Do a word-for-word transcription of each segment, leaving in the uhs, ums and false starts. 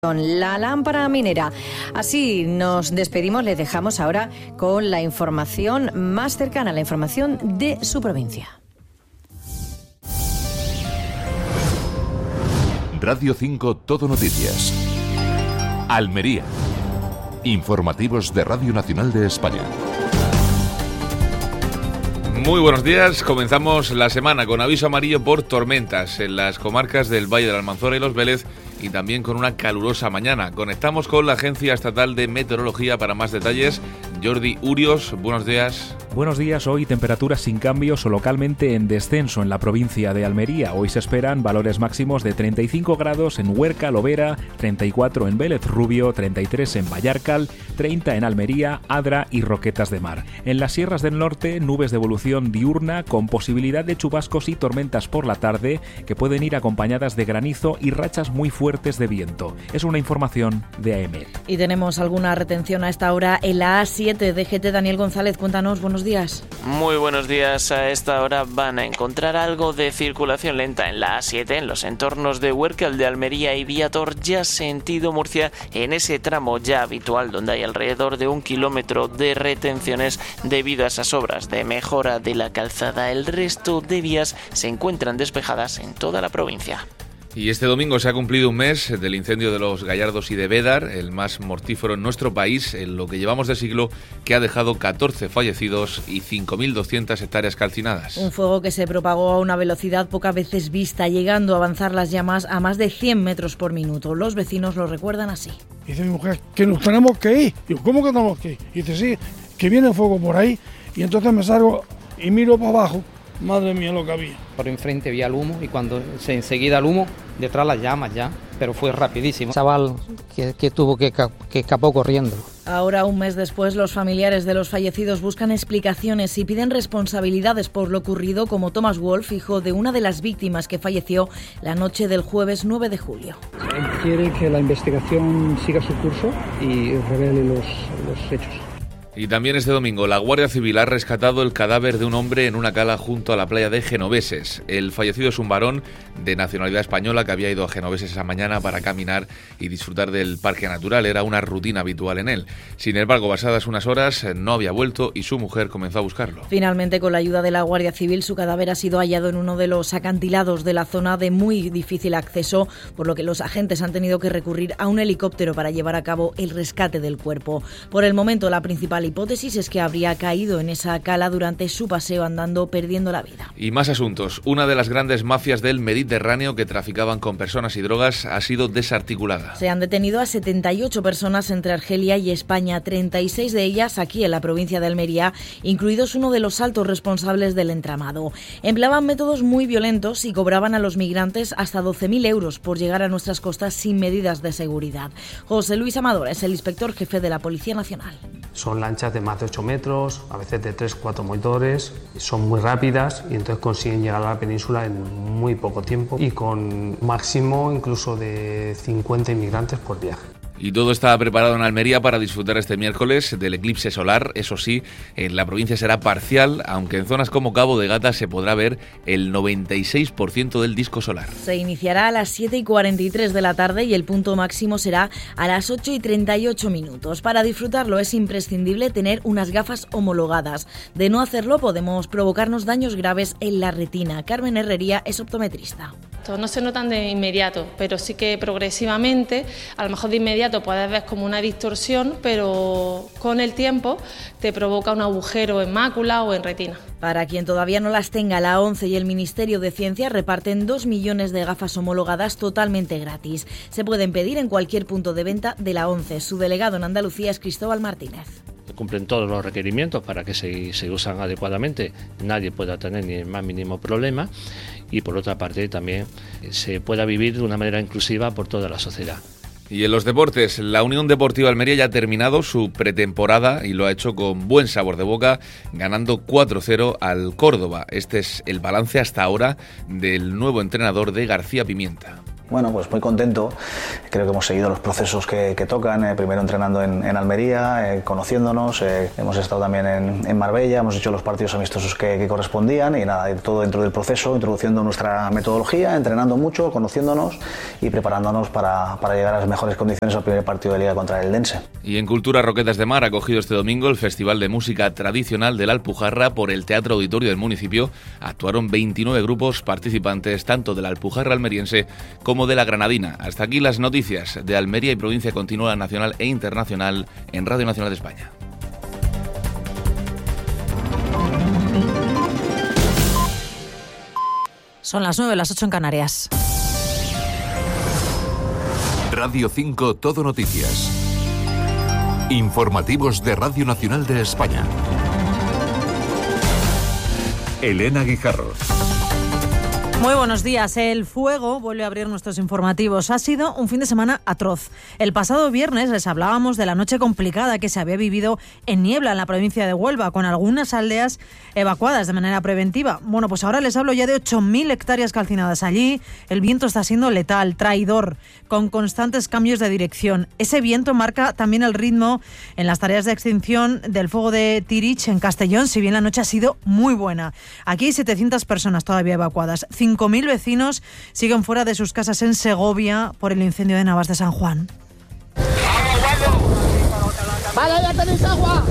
La lámpara minera. Así nos despedimos, les dejamos ahora con la información más cercana, la información de su provincia. Radio cinco Todo Noticias. Almería. Informativos de Radio Nacional de España. Muy buenos días, comenzamos la semana con aviso amarillo por tormentas en las comarcas del Valle de la Almanzora y Los Vélez y también con una calurosa mañana. Conectamos con la Agencia Estatal de Meteorología para más detalles. Jordi Urios, buenos días. Buenos días, hoy temperaturas sin cambios o localmente en descenso en la provincia de Almería. Hoy se esperan valores máximos de treinta y cinco grados en Huerca, Lovera, treinta y cuatro en Vélez Rubio, treinta y tres en Vallarcal, treinta en Almería, Adra y Roquetas de Mar. En las sierras del norte, nubes de evolución diurna con posibilidad de chubascos y tormentas por la tarde que pueden ir acompañadas de granizo y rachas muy fuertes de viento. Es una información de A E M E T. Y tenemos alguna retención a esta hora en la A siete. D G T Daniel González, cuéntanos, buenos días. Muy buenos días. A esta hora van a encontrar algo de circulación lenta en la A siete, en los entornos de Huerca, el de Almería y Viator, ya sentido Murcia, en ese tramo ya habitual donde hay alrededor de un kilómetro de retenciones debido a esas obras de mejora de la calzada. El resto de vías se encuentran despejadas en toda la provincia. Y este domingo se ha cumplido un mes del incendio de los Gallardos y de Bédar, el más mortífero en nuestro país, en lo que llevamos de siglo, que ha dejado catorce fallecidos y cinco mil doscientas hectáreas calcinadas. Un fuego que se propagó a una velocidad pocas veces vista, llegando a avanzar las llamas a más de cien metros por minuto. Los vecinos lo recuerdan así. Dice mi mujer que nos tenemos que ir. Digo, ¿cómo que tenemos que ir? Y dice, sí, que viene el fuego por ahí. Y entonces me salgo y miro para abajo. Madre mía lo que había. Por enfrente vi el humo y cuando se enseguida el humo, detrás las llamas ya, pero fue rapidísimo. Chaval que, que tuvo que, que escapó corriendo. Ahora, un mes después, los familiares de los fallecidos buscan explicaciones y piden responsabilidades por lo ocurrido, como Thomas Wolf, hijo de una de las víctimas que falleció la noche del jueves nueve de julio. Él quiere que la investigación siga su curso y revele los, los hechos. Y también este domingo la Guardia Civil ha rescatado el cadáver de un hombre en una cala junto a la playa de Genoveses. El fallecido es un varón de nacionalidad española que había ido a Genoveses esa mañana para caminar y disfrutar del parque natural. Era una rutina habitual en él. Sin embargo, pasadas unas horas no había vuelto y su mujer comenzó a buscarlo. Finalmente, con la ayuda de la Guardia Civil, su cadáver ha sido hallado en uno de los acantilados de la zona de muy difícil acceso, por lo que los agentes han tenido que recurrir a un helicóptero para llevar a cabo el rescate del cuerpo. Por el momento, la principal La hipótesis es que habría caído en esa cala durante su paseo andando, perdiendo la vida. Y más asuntos. Una de las grandes mafias del Mediterráneo que traficaban con personas y drogas ha sido desarticulada. Se han detenido a setenta y ocho personas entre Argelia y España, treinta y seis de ellas aquí en la provincia de Almería, incluidos uno de los altos responsables del entramado. Empleaban métodos muy violentos y cobraban a los migrantes hasta doce mil euros por llegar a nuestras costas sin medidas de seguridad. José Luis Amador es el inspector jefe de la Policía Nacional. Son lanchas de más de ocho metros, a veces de tres cuatro motores, son muy rápidas y entonces consiguen llegar a la península en muy poco tiempo y con máximo incluso de cincuenta inmigrantes por viaje. Y todo está preparado en Almería para disfrutar este miércoles del eclipse solar. Eso sí, en la provincia será parcial, aunque en zonas como Cabo de Gata se podrá ver el noventa y seis por ciento del disco solar. Se iniciará a las siete y cuarenta y tres de la tarde y el punto máximo será a las ocho y treinta y ocho minutos. Para disfrutarlo es imprescindible tener unas gafas homologadas. De no hacerlo podemos provocarnos daños graves en la retina. Carmen Herrería es optometrista. No se notan de inmediato, pero sí que progresivamente, a lo mejor de inmediato puedes ver como una distorsión, pero con el tiempo te provoca un agujero en mácula o en retina. Para quien todavía no las tenga, la ONCE y el Ministerio de Ciencia reparten dos millones de gafas homologadas totalmente gratis. Se pueden pedir en cualquier punto de venta de la ONCE. Su delegado en Andalucía es Cristóbal Martínez. Cumplen todos los requerimientos para que se, se usan adecuadamente, nadie pueda tener ni el más mínimo problema y por otra parte también se pueda vivir de una manera inclusiva por toda la sociedad. Y en los deportes, la Unión Deportiva Almería ya ha terminado su pretemporada y lo ha hecho con buen sabor de boca, ganando cuatro cero al Córdoba. Este es el balance hasta ahora del nuevo entrenador de García Pimienta. Bueno, pues muy contento. Creo que hemos seguido los procesos que, que tocan, eh, primero entrenando en, en Almería, eh, conociéndonos, eh, hemos estado también en, en Marbella, hemos hecho los partidos amistosos que, que correspondían y nada, todo dentro del proceso, introduciendo nuestra metodología, entrenando mucho, conociéndonos y preparándonos para, para llegar a las mejores condiciones al primer partido de Liga contra el Eldense. Y en Cultura Roquetas de Mar ha acogido este domingo el Festival de Música Tradicional de la Alpujarra por el Teatro Auditorio del municipio. Actuaron veintinueve grupos participantes tanto de la Alpujarra almeriense como de la granadina. Hasta aquí las noticias de Almería y provincia continua nacional e internacional en Radio Nacional de España. Son las nueve, las ocho en Canarias. Radio cinco Todo Noticias. Informativos de Radio Nacional de España. Elena Guijarro. Muy buenos días. El fuego vuelve a abrir nuestros informativos. Ha sido un fin de semana atroz. El pasado viernes les hablábamos de la noche complicada que se había vivido en Niebla, en la provincia de Huelva, con algunas aldeas evacuadas de manera preventiva. Bueno, pues ahora les hablo ya de ocho mil hectáreas calcinadas allí. El viento está siendo letal, traidor, con constantes cambios de dirección. Ese viento marca también el ritmo en las tareas de extinción del fuego de Tirich en Castellón, si bien la noche ha sido muy buena. Aquí hay setecientas personas todavía evacuadas. cinco mil vecinos siguen fuera de sus casas en Segovia por el incendio de Navas de San Juan. ¡Vale, ya tenéis agua!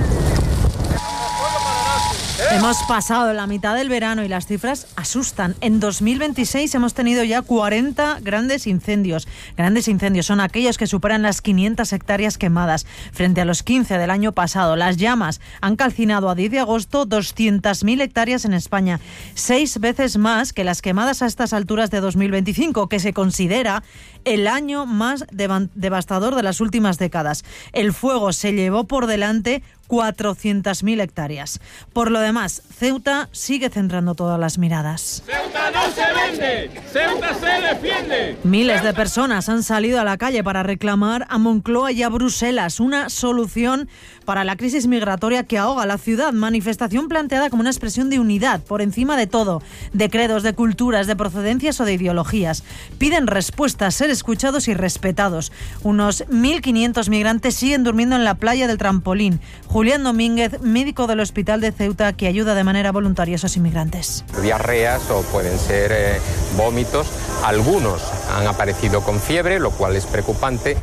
Hemos pasado la mitad del verano y las cifras asustan. En dos mil veintiséis hemos tenido ya cuarenta grandes incendios. Grandes incendios son aquellos que superan las quinientas hectáreas quemadas, frente a los quince del año pasado. Las llamas han calcinado a diez de agosto doscientas mil hectáreas en España, seis veces más que las quemadas a estas alturas de dos mil veinticinco, que se considera el año más devastador de las últimas décadas. El fuego se llevó por delante cuatrocientas mil hectáreas. Por lo demás, Ceuta sigue centrando todas las miradas. ¡Ceuta no se vende! ¡Ceuta se defiende! Miles de personas han salido a la calle para reclamar a Moncloa y a Bruselas una solución para la crisis migratoria que ahoga la ciudad. Manifestación planteada como una expresión de unidad por encima de todo, de credos, de culturas, de procedencias o de ideologías. Piden respuestas, ser escuchados y respetados. Unos mil quinientos migrantes siguen durmiendo en la playa del Trampolín. Julián Domínguez, médico del Hospital de Ceuta, que ayuda de manera voluntaria a esos inmigrantes. Diarreas o pueden ser eh, vómitos. Algunos han aparecido con fiebre, lo cual es preocupante.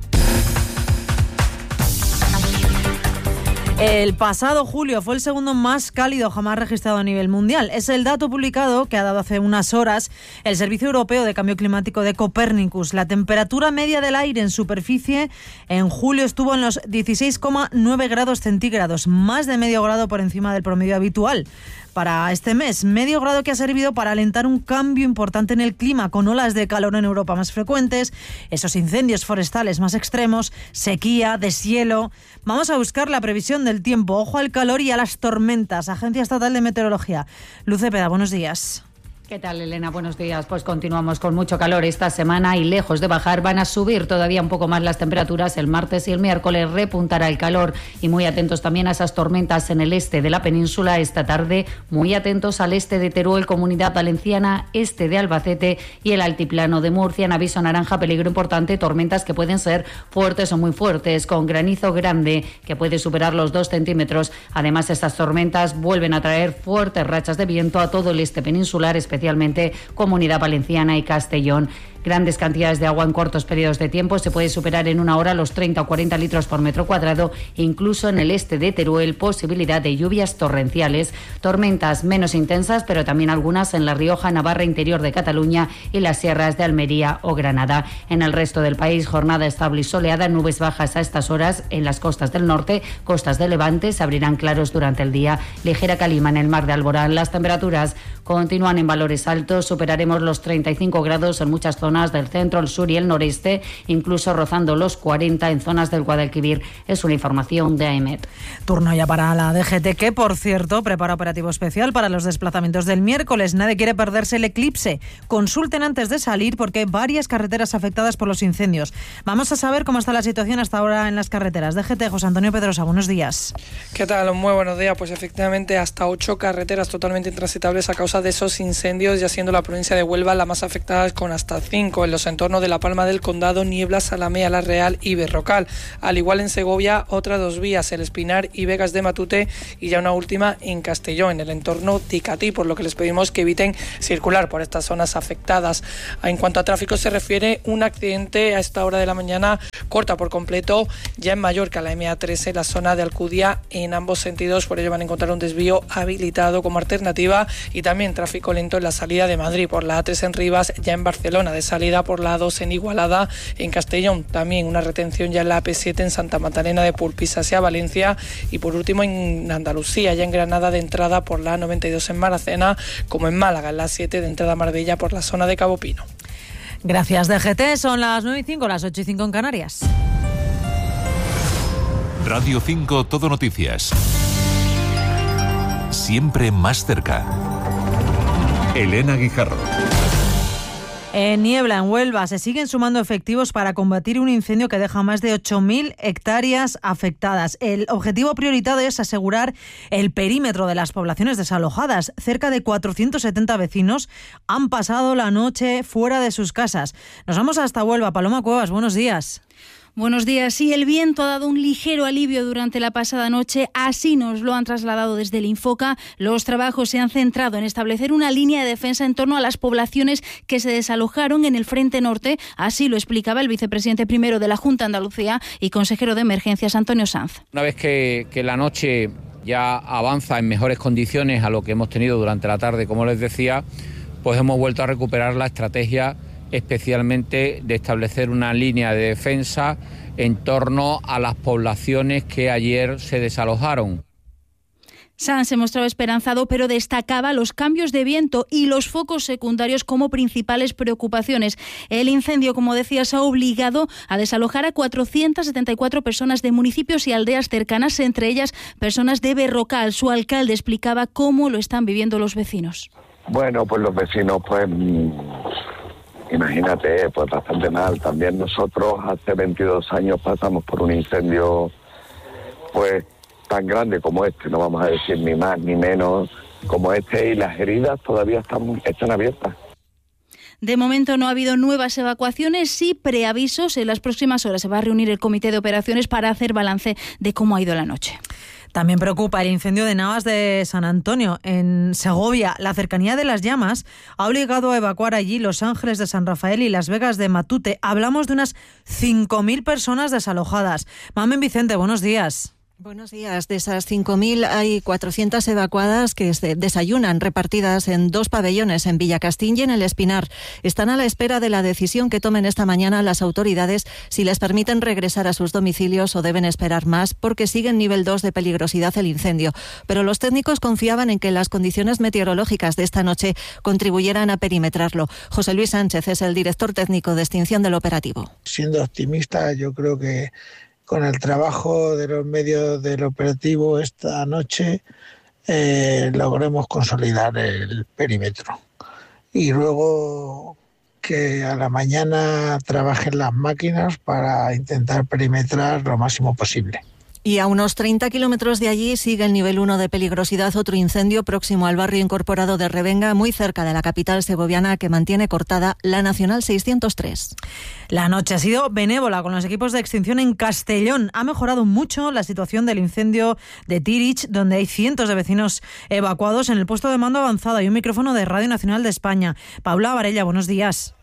El pasado julio fue el segundo más cálido jamás registrado a nivel mundial. Es el dato publicado que ha dado hace unas horas el Servicio Europeo de Cambio Climático de Copernicus. La temperatura media del aire en superficie en julio estuvo en los dieciséis coma nueve grados centígrados, más de medio grado por encima del promedio habitual para este mes. Medio grado que ha servido para alentar un cambio importante en el clima, con olas de calor en Europa más frecuentes, esos incendios forestales más extremos, sequía, deshielo. Vamos a buscar la previsión del tiempo. Ojo al calor y a las tormentas. Agencia Estatal de Meteorología. Luz Cepeda, buenos días. ¿Qué tal, Elena? Buenos días. Pues continuamos con mucho calor esta semana y lejos de bajar van a subir todavía un poco más las temperaturas. El martes y el miércoles repuntará el calor y muy atentos también a esas tormentas en el este de la península esta tarde. Muy atentos al este de Teruel, Comunidad Valenciana, este de Albacete y el altiplano de Murcia. En aviso naranja, peligro importante, tormentas que pueden ser fuertes o muy fuertes, con granizo grande que puede superar los dos centímetros. Además, estas tormentas vuelven a traer fuertes rachas de viento a todo el este peninsular, especialmente Comunidad Valenciana y Castellón. Grandes cantidades de agua en cortos periodos de tiempo, se puede superar en una hora los treinta o cuarenta litros por metro cuadrado, incluso en el este de Teruel, posibilidad de lluvias torrenciales, tormentas menos intensas, pero también algunas en La Rioja, Navarra, interior de Cataluña y las sierras de Almería o Granada. En el resto del país, jornada estable y soleada, nubes bajas a estas horas en las costas del norte, costas de Levante, se abrirán claros durante el día, ligera calima en el mar de Alborán. Las temperaturas continúan en valores altos, superaremos los treinta y cinco grados en muchas zonas del centro, el sur y el noreste, incluso rozando los cuarenta en zonas del Guadalquivir. Es una información de AEMET. Turno ya para la D G T, que por cierto prepara operativo especial para los desplazamientos del miércoles. Nadie quiere perderse el eclipse. Consulten antes de salir porque hay varias carreteras afectadas por los incendios. Vamos a saber cómo está la situación hasta ahora en las carreteras. D G T, José Antonio Pedrosa, buenos días. ¿Qué tal? Muy buenos días. Pues efectivamente hasta ocho carreteras totalmente intransitables a causa de esos incendios, ya siendo la provincia de Huelva la más afectada con hasta cinco cinco. En los entornos de la Palma del Condado, Niebla, Salamea, La Real y Berrocal. Al igual en Segovia, otras dos vías, El Espinar y Vegas de Matute, y ya una última en Castellón, en el entorno de Catí, por lo que les pedimos que eviten circular por estas zonas afectadas. En cuanto a tráfico se refiere, un accidente a esta hora de la mañana corta por completo ya en Mallorca, la eme a trece, la zona de Alcudia, en ambos sentidos. Por ello van a encontrar un desvío habilitado como alternativa, y también tráfico lento en la salida de Madrid por la a tres en Rivas, ya en Barcelona, de salida por la a dos en Igualada, en Castellón también una retención ya en la a pe siete en Santa Magdalena de Polpís hacia Valencia, y por último en Andalucía, ya en Granada, de entrada por la a noventa y dos en Maracena, como en Málaga, en la a siete de entrada a Marbella por la zona de Cabo Pino. Gracias, D G T. Son las nueve y cinco, las ocho y cinco en Canarias. Radio cinco Todo Noticias. Siempre más cerca. Elena Guijarro. En Niebla, en Huelva, se siguen sumando efectivos para combatir un incendio que deja más de ocho mil hectáreas afectadas. El objetivo prioritario es asegurar el perímetro de las poblaciones desalojadas. Cerca de cuatrocientos setenta vecinos han pasado la noche fuera de sus casas. Nos vamos hasta Huelva. Paloma Cuevas, buenos días. Buenos días. Sí, el viento ha dado un ligero alivio durante la pasada noche. Así nos lo han trasladado desde el Infoca. Los trabajos se han centrado en establecer una línea de defensa en torno a las poblaciones que se desalojaron en el Frente Norte. Así lo explicaba el vicepresidente primero de la Junta de Andalucía y consejero de Emergencias, Antonio Sanz. Una vez que, que la noche ya avanza en mejores condiciones a lo que hemos tenido durante la tarde, como les decía, pues hemos vuelto a recuperar la estrategia, especialmente de establecer una línea de defensa en torno a las poblaciones que ayer se desalojaron. Sanz se mostraba esperanzado, pero destacaba los cambios de viento y los focos secundarios como principales preocupaciones. El incendio, como decía, se ha obligado a desalojar a cuatrocientas setenta y cuatro personas de municipios y aldeas cercanas, entre ellas personas de Berrocal. Su alcalde explicaba cómo lo están viviendo los vecinos. Bueno, pues los vecinos, pues... imagínate, pues bastante mal. También nosotros hace veintidós años pasamos por un incendio pues tan grande como este, no vamos a decir ni más ni menos como este, y las heridas todavía están, están abiertas. De momento no ha habido nuevas evacuaciones, sí preavisos. En las próximas horas se va a reunir el comité de operaciones para hacer balance de cómo ha ido la noche. También preocupa el incendio de Navas de San Antonio, en Segovia. La cercanía de las llamas ha obligado a evacuar allí Los Ángeles de San Rafael y Las Vegas de Matute. Hablamos de unas cinco mil personas desalojadas. Mamen Vicente, buenos días. Buenos días. De esas cinco mil hay cuatrocientas evacuadas que se desayunan, repartidas en dos pabellones en Villacastín y en El Espinar. Están a la espera de la decisión que tomen esta mañana las autoridades si les permiten regresar a sus domicilios o deben esperar más, porque sigue en nivel dos de peligrosidad el incendio. Pero los técnicos confiaban en que las condiciones meteorológicas de esta noche contribuyeran a perimetrarlo. José Luis Sánchez es el director técnico de extinción del operativo. Siendo optimista, yo creo que con el trabajo de los medios del operativo esta noche eh, logremos consolidar el perímetro. Y luego que a la mañana trabajen las máquinas para intentar perimetrar lo máximo posible. Y a unos treinta kilómetros de allí sigue el nivel uno de peligrosidad, otro incendio próximo al barrio incorporado de Revenga, muy cerca de la capital segoviana, que mantiene cortada la Nacional seiscientos tres. La noche ha sido benévola con los equipos de extinción en Castellón. Ha mejorado mucho la situación del incendio de Tirich, donde hay cientos de vecinos evacuados. En el puesto de mando avanzado hay un micrófono de Radio Nacional de España. Paula Varella, buenos días.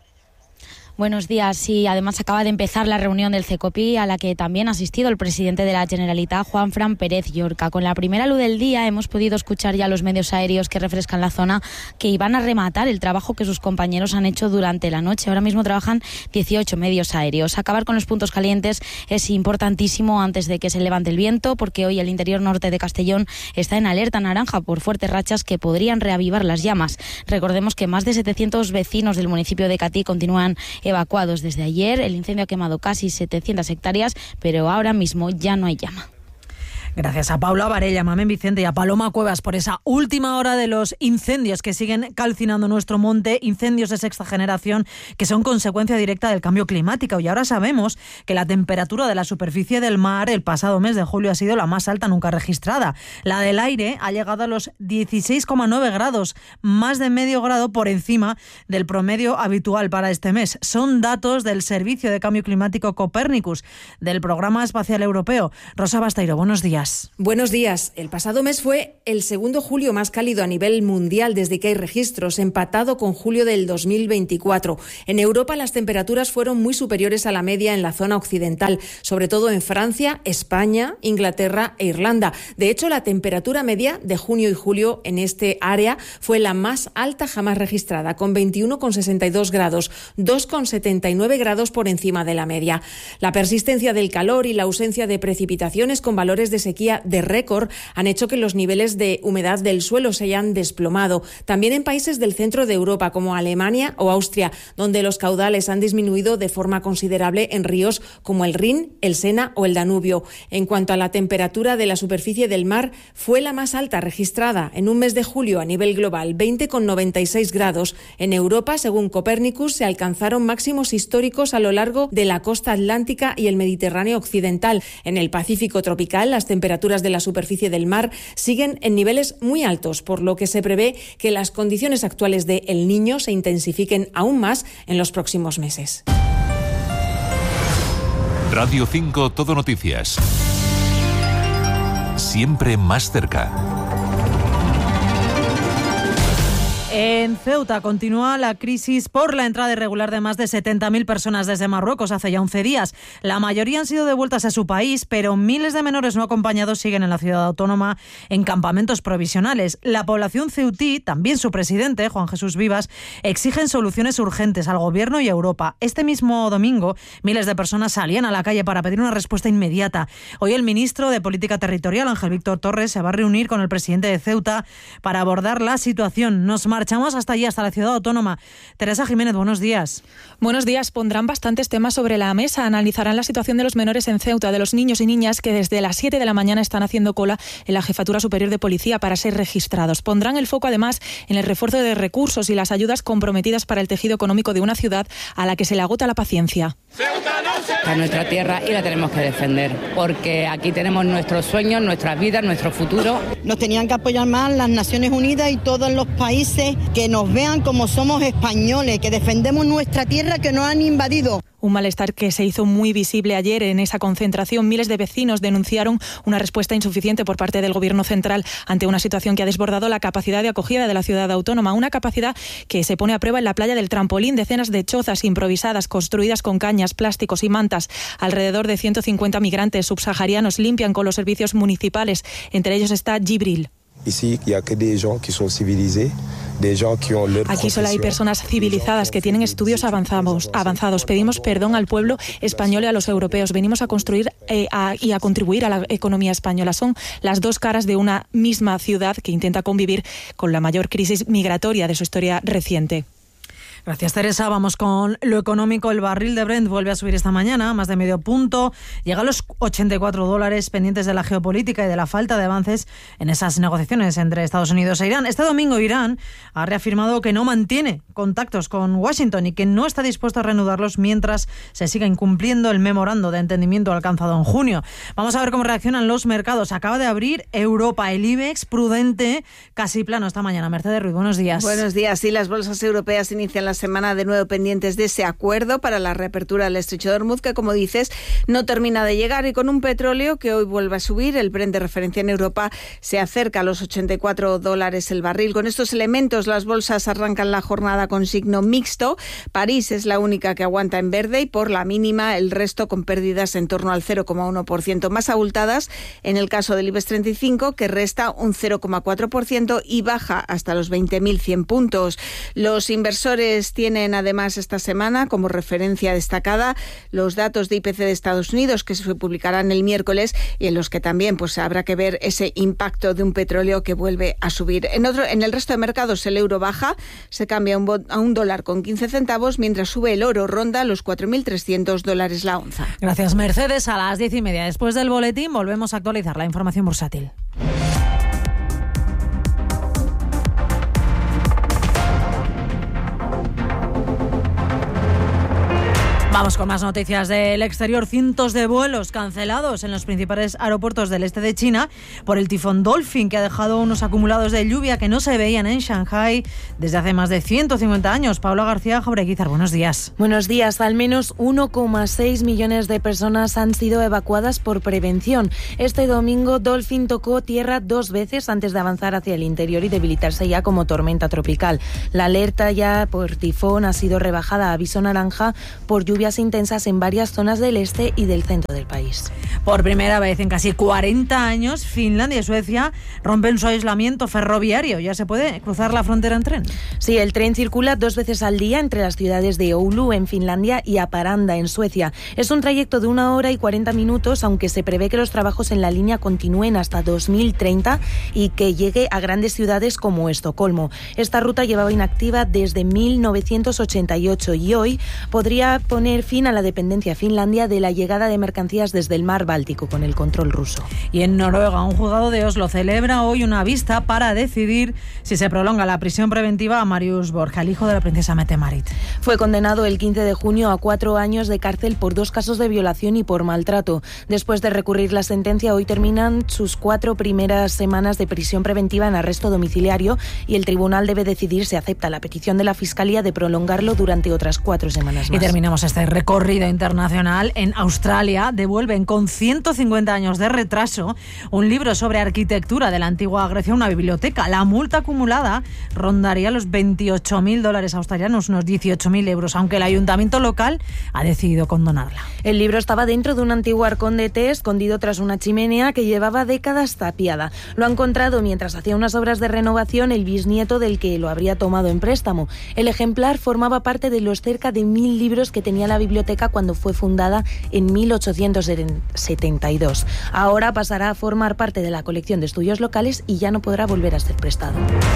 Buenos días. Sí, además acaba de empezar la reunión del CECOPI, a la que también ha asistido el presidente de la Generalitat, Juanfran Pérez Llorca. Con la primera luz del día hemos podido escuchar ya los medios aéreos que refrescan la zona, que iban a rematar el trabajo que sus compañeros han hecho durante la noche. Ahora mismo trabajan dieciocho medios aéreos. Acabar con los puntos calientes es importantísimo antes de que se levante el viento, porque hoy el interior norte de Castellón está en alerta naranja por fuertes rachas que podrían reavivar las llamas. Recordemos que más de setecientos vecinos del municipio de Catí continúan evacuados desde ayer. El incendio ha quemado casi setecientas hectáreas, pero ahora mismo ya no hay llama. Gracias a Paula Varela, Mamen Vicente y a Paloma Cuevas por esa última hora de los incendios que siguen calcinando nuestro monte, incendios de sexta generación que son consecuencia directa del cambio climático. Y ahora sabemos que la temperatura de la superficie del mar el pasado mes de julio ha sido la más alta nunca registrada. La del aire ha llegado a los dieciséis coma nueve grados, más de medio grado por encima del promedio habitual para este mes. Son datos del Servicio de Cambio Climático Copernicus, del Programa Espacial Europeo. Rosa Basteiro, buenos días. Buenos días. El pasado mes fue el segundo julio más cálido a nivel mundial desde que hay registros, empatado con julio del dos mil veinticuatro. En Europa las temperaturas fueron muy superiores a la media en la zona occidental, sobre todo en Francia, España, Inglaterra e Irlanda. De hecho, la temperatura media de junio y julio en este área fue la más alta jamás registrada, con veintiuno coma sesenta y dos grados, dos coma setenta y nueve grados por encima de la media. La persistencia del calor y la ausencia de precipitaciones con valores de sequía de récord han hecho que los niveles de humedad del suelo se hayan desplomado. También en países del centro de Europa, como Alemania o Austria, donde los caudales han disminuido de forma considerable en ríos como el Rin, el Sena o el Danubio. En cuanto a la temperatura de la superficie del mar, fue la más alta registrada en un mes de julio a nivel global, veinte coma noventa y seis grados. En Europa, según Copernicus, se alcanzaron máximos históricos a lo largo de la costa atlántica y el Mediterráneo occidental. En el Pacífico tropical, las temperaturas de la superficie del mar siguen en niveles muy altos, por lo que se prevé que las condiciones actuales de El Niño se intensifiquen aún más en los próximos meses. Radio cinco Todo Noticias. Siempre más cerca. En Ceuta continúa la crisis por la entrada irregular de más de setenta mil personas desde Marruecos hace ya once días. La mayoría han sido devueltas a su país, pero miles de menores no acompañados siguen en la ciudad autónoma en campamentos provisionales. La población ceutí, también su presidente, Juan Jesús Vivas, exigen soluciones urgentes al Gobierno y a Europa. Este mismo domingo, miles de personas salían a la calle para pedir una respuesta inmediata. Hoy el ministro de Política Territorial, Ángel Víctor Torres, se va a reunir con el presidente de Ceuta para abordar la situación. Nos marchamos hasta allí, hasta la ciudad autónoma. Teresa Jiménez, buenos días. Buenos días. Pondrán bastantes temas sobre la mesa. Analizarán la situación de los menores en Ceuta, de los niños y niñas que desde las siete de la mañana están haciendo cola en la Jefatura Superior de Policía para ser registrados. Pondrán el foco además en el refuerzo de recursos y las ayudas comprometidas para el tejido económico de una ciudad a la que se le agota la paciencia. Esta es nuestra tierra y la tenemos que defender, porque aquí tenemos nuestros sueños, nuestras vidas, nuestro futuro. Nos tenían que apoyar más las Naciones Unidas y todos los países que nos vean como somos españoles, que defendemos nuestra tierra que nos han invadido. Un malestar que se hizo muy visible ayer en esa concentración. Miles de vecinos denunciaron una respuesta insuficiente por parte del Gobierno central ante una situación que ha desbordado la capacidad de acogida de la ciudad autónoma. Una capacidad que se pone a prueba en la playa del Trampolín. Decenas de chozas improvisadas construidas con cañas, plásticos y mantas. Alrededor de ciento cincuenta migrantes subsaharianos limpian con los servicios municipales. Entre ellos está Gibril. Aquí solo hay personas civilizadas que tienen estudios avanzados. avanzados. Pedimos perdón al pueblo español y a los europeos. Venimos a construir eh, a, y a contribuir a la economía española. Son las dos caras de una misma ciudad que intenta convivir con la mayor crisis migratoria de su historia reciente. Gracias, Teresa. Vamos con lo económico. El barril de Brent vuelve a subir esta mañana, más de medio punto. Llega a los ochenta y cuatro dólares, pendientes de la geopolítica y de la falta de avances en esas negociaciones entre Estados Unidos e Irán. Este domingo Irán ha reafirmado que no mantiene contactos con Washington y que no está dispuesto a reanudarlos mientras se siga incumpliendo el memorando de entendimiento alcanzado en junio. Vamos a ver cómo reaccionan los mercados. Acaba de abrir Europa, el IBEX prudente, casi plano esta mañana. Mercedes Ruiz, buenos días. Buenos días. Sí, las bolsas europeas inician la semana de nuevo pendientes de ese acuerdo para la reapertura del estrecho de Hormuz, que, como dices, no termina de llegar, y con un petróleo que hoy vuelve a subir. El Brent de referencia en Europa se acerca a los ochenta y cuatro dólares el barril. Con estos elementos, las bolsas arrancan la jornada con signo mixto. París es la única que aguanta en verde y por la mínima, el resto con pérdidas en torno al cero coma uno por ciento, más abultadas en el caso del IBEX treinta y cinco, que resta un cero coma cuatro por ciento y baja hasta los veinte mil cien puntos. Los inversores nacionales tienen además esta semana como referencia destacada los datos de I P C de Estados Unidos que se publicarán el miércoles y en los que también pues habrá que ver ese impacto de un petróleo que vuelve a subir. En otro, en el resto de mercados el euro baja, se cambia un bo- a un dólar con quince centavos, mientras sube el oro, ronda los cuatro mil trescientos dólares la onza. Gracias, Mercedes. A las diez y media después del boletín volvemos a actualizar la información bursátil. Vamos con más noticias del exterior. Cientos de vuelos cancelados en los principales aeropuertos del este de China por el tifón Dolphin, que ha dejado unos acumulados de lluvia que no se veían en Shanghái desde hace más de ciento cincuenta años. Paula García Jaureguizar, buenos días. Buenos días. Al menos uno coma seis millones de personas han sido evacuadas por prevención. Este domingo Dolphin tocó tierra dos veces antes de avanzar hacia el interior y debilitarse ya como tormenta tropical. La alerta ya por tifón ha sido rebajada a aviso naranja por lluvia intensas en varias zonas del este y del centro del país. Por primera vez en casi cuarenta años, Finlandia y Suecia rompen su aislamiento ferroviario. Ya se puede cruzar la frontera en tren. Sí, el tren circula dos veces al día entre las ciudades de Oulu, en Finlandia, y Haparanda, en Suecia. Es un trayecto de una hora y cuarenta minutos, aunque se prevé que los trabajos en la línea continúen hasta dos mil treinta y que llegue a grandes ciudades como Estocolmo. Esta ruta llevaba inactiva desde mil novecientos ochenta y ocho y hoy podría poner fin a la dependencia finlandia de la llegada de mercancías desde el mar Báltico con el control ruso. Y en Noruega, un juzgado de Oslo celebra hoy una vista para decidir si se prolonga la prisión preventiva a Marius Borge, el hijo de la princesa Mette-Marit. Fue condenado el quince de junio a cuatro años de cárcel por dos casos de violación y por maltrato. Después de recurrir la sentencia, hoy terminan sus cuatro primeras semanas de prisión preventiva en arresto domiciliario y el tribunal debe decidir si acepta la petición de la Fiscalía de prolongarlo durante otras cuatro semanas más. Y terminamos este recorrido internacional. En Australia devuelven con ciento cincuenta años de retraso un libro sobre arquitectura de la antigua Grecia a una biblioteca. La multa acumulada rondaría los veintiocho mil dólares australianos, unos dieciocho mil euros, aunque el ayuntamiento local ha decidido condonarla. El libro estaba dentro de un antiguo arcón de té escondido tras una chimenea que llevaba décadas tapiada. Lo ha encontrado mientras hacía unas obras de renovación el bisnieto del que lo habría tomado en préstamo. El ejemplar formaba parte de los cerca de mil libros que tenía la biblioteca cuando fue fundada en mil ochocientos setenta y dos. Ahora pasará a formar parte de la colección de estudios locales y ya no podrá volver a ser prestado.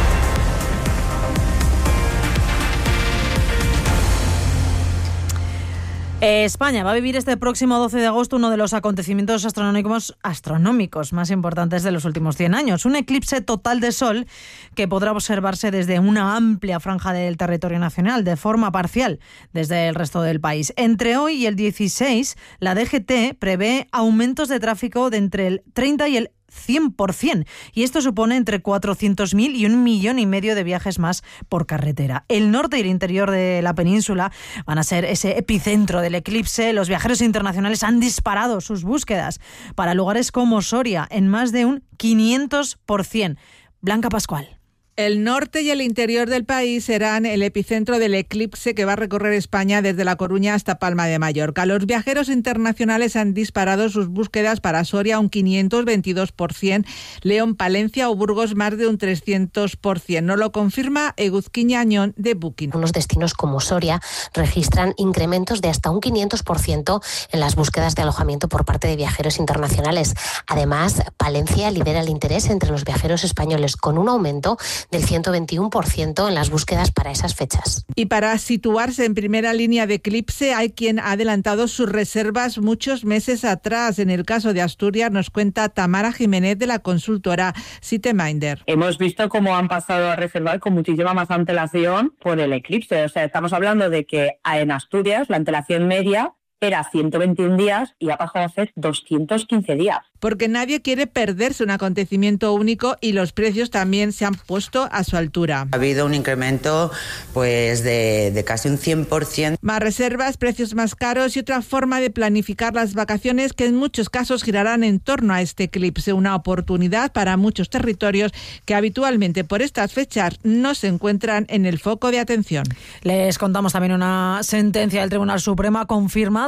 España va a vivir este próximo doce de agosto uno de los acontecimientos astronómicos, astronómicos más importantes de los últimos cien años. Un eclipse total de Sol que podrá observarse desde una amplia franja del territorio nacional, de forma parcial desde el resto del país. Entre hoy y el dieciséis, la D G T prevé aumentos de tráfico de entre el treinta y el cien por ciento, y esto supone entre cuatrocientos mil y un millón y medio de viajes más por carretera. El norte y el interior de la península van a ser ese epicentro del eclipse. Los viajeros internacionales han disparado sus búsquedas para lugares como Soria en más de un quinientos por ciento. Blanca Pascual. El norte y el interior del país serán el epicentro del eclipse que va a recorrer España desde La Coruña hasta Palma de Mallorca. Los viajeros internacionales han disparado sus búsquedas para Soria un quinientos veintidós por ciento, León, Palencia o Burgos más de un trescientos por ciento. Nos lo confirma Eguzquiña Añón de Booking. Unos destinos como Soria registran incrementos de hasta un quinientos por ciento en las búsquedas de alojamiento por parte de viajeros internacionales. Además, Palencia lidera el interés entre los viajeros españoles con un aumento del ciento veintiuno por ciento en las búsquedas para esas fechas. Y para situarse en primera línea de eclipse hay quien ha adelantado sus reservas muchos meses atrás. En el caso de Asturias nos cuenta Tamara Jiménez de la consultora Siteminder. Hemos visto cómo han pasado a reservar con muchísima más antelación por el eclipse. O sea, estamos hablando de que en Asturias la antelación media era ciento veintiún días y ha pasado a ser doscientos quince días. Porque nadie quiere perderse un acontecimiento único y los precios también se han puesto a su altura. Ha habido un incremento pues de, de casi un cien por ciento. Más reservas, precios más caros y otra forma de planificar las vacaciones que en muchos casos girarán en torno a este eclipse. Una oportunidad para muchos territorios que habitualmente por estas fechas no se encuentran en el foco de atención. Les contamos también una sentencia del Tribunal Supremo ha confirmado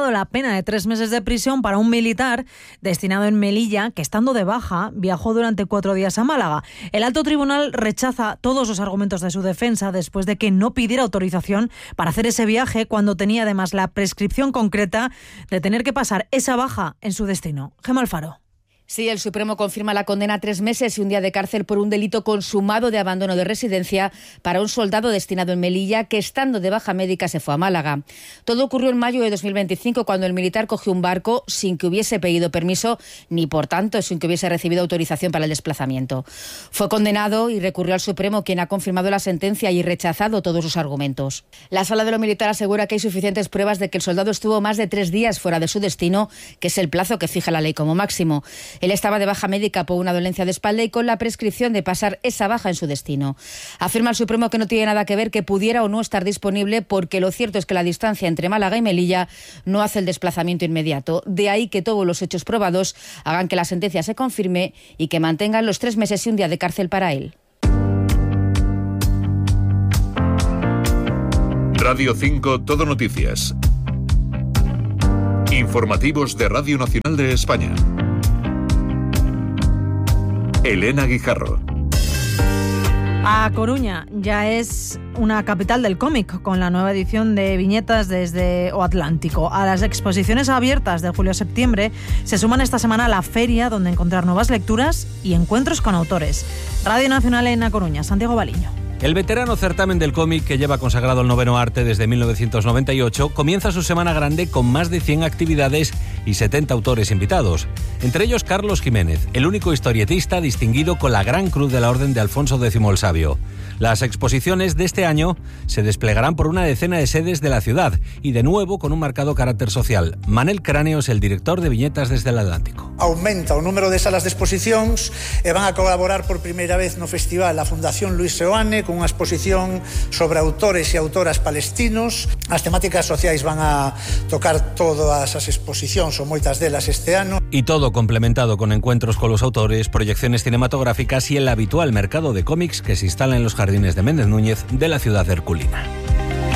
conmutado la pena de tres meses de prisión para un militar destinado en Melilla que, estando de baja, viajó durante cuatro días a Málaga. El alto tribunal rechaza todos los argumentos de su defensa después de que no pidiera autorización para hacer ese viaje cuando tenía además la prescripción concreta de tener que pasar esa baja en su destino. Gemma Alfaro. Sí, el Supremo confirma la condena a tres meses y un día de cárcel por un delito consumado de abandono de residencia para un soldado destinado en Melilla que, estando de baja médica, se fue a Málaga. Todo ocurrió en mayo de dos mil veinticinco, cuando el militar cogió un barco sin que hubiese pedido permiso ni, por tanto, sin que hubiese recibido autorización para el desplazamiento. Fue condenado y recurrió al Supremo, quien ha confirmado la sentencia y rechazado todos sus argumentos. La Sala de lo Militar asegura que hay suficientes pruebas de que el soldado estuvo más de tres días fuera de su destino, que es el plazo que fija la ley como máximo. Él estaba de baja médica por una dolencia de espalda y con la prescripción de pasar esa baja en su destino. Afirma el Supremo que no tiene nada que ver que pudiera o no estar disponible, porque lo cierto es que la distancia entre Málaga y Melilla no hace el desplazamiento inmediato. De ahí que todos los hechos probados hagan que la sentencia se confirme y que mantengan los tres meses y un día de cárcel para él. Radio cinco Todo Noticias. Informativos de Radio Nacional de España. Elena Guijarro. A Coruña ya es una capital del cómic, con la nueva edición de Viñetas desde O Atlántico. A las exposiciones abiertas de julio a septiembre se suman esta semana la feria, donde encontrar nuevas lecturas y encuentros con autores. Radio Nacional en A Coruña, Santiago Baliño. El veterano certamen del cómic, que lleva consagrado el noveno arte desde mil novecientos noventa y ocho, comienza su semana grande con más de cien actividades y setenta autores invitados. Entre ellos Carlos Jiménez, el único historietista distinguido con la Gran Cruz de la Orden de Alfonso X el Sabio. Las exposiciones de este año se desplegarán por una decena de sedes de la ciudad y de nuevo con un marcado carácter social. Manel Cráneos, el director de Viñetas desde el Atlántico. Aumenta o número de salas de exposicións e van a colaborar por primeira vez no festival a Fundación Luis Seoane con unha exposición sobre autores e autoras palestinos. As temáticas sociais van a tocar todas as exposicións ou moitas delas este ano. Y todo complementado con encuentros con los autores, proyecciones cinematográficas y el habitual mercado de cómics que se instala en los jardines de Méndez Núñez de la ciudad herculina.